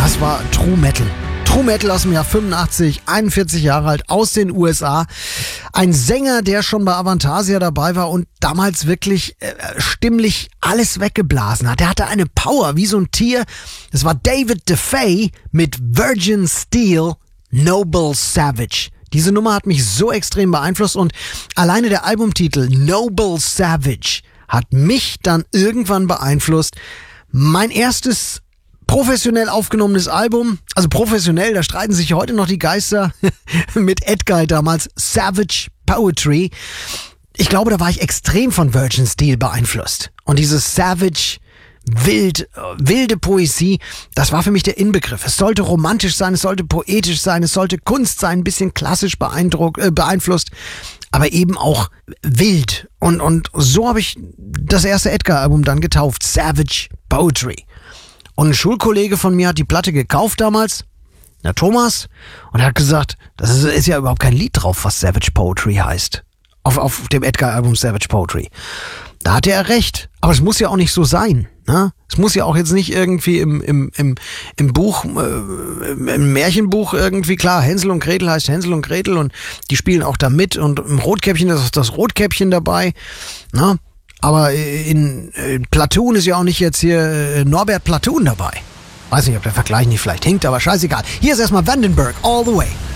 Das war True Metal. True Metal aus dem Jahr 85, 41 Jahre alt, aus den USA. Ein Sänger, der schon bei Avantasia dabei war und damals wirklich stimmlich alles weggeblasen hat. Er hatte eine Power wie so ein Tier. Es war David DeFay mit Virgin Steel, Noble Savage. Diese Nummer hat mich so extrem beeinflusst und alleine der Albumtitel Noble Savage hat mich dann irgendwann beeinflusst. Mein erstes professionell aufgenommenes Album, also professionell, da streiten sich heute noch die Geister mit Edguy damals, Savage Poetry. Ich glaube, da war ich extrem von Virgin Steel beeinflusst. Und dieses Savage, wilde Poesie, das war für mich der Inbegriff. Es sollte romantisch sein, es sollte poetisch sein, es sollte Kunst sein, ein bisschen klassisch beeinflusst, aber eben auch wild. Und so habe ich das erste Edguy-Album dann getauft, Savage Poetry. Und ein Schulkollege von mir hat die Platte gekauft damals, der Thomas, und er hat gesagt, das ist ja überhaupt kein Lied drauf, was Savage Poetry heißt. Auf dem Edguy-Album Savage Poetry. Da hatte er recht. Aber es muss ja auch nicht so sein. Ne? Es muss ja auch jetzt nicht irgendwie im Buch, im Märchenbuch irgendwie, klar, Hänsel und Gretel heißt Hänsel und Gretel und die spielen auch da mit und im Rotkäppchen ist das Rotkäppchen dabei. Ne? Aber in Platoon ist ja auch nicht jetzt hier Norbert Platoon dabei. Weiß nicht, ob der Vergleich nicht vielleicht hinkt, aber scheißegal. Hier ist erstmal Vandenberg, All the Way.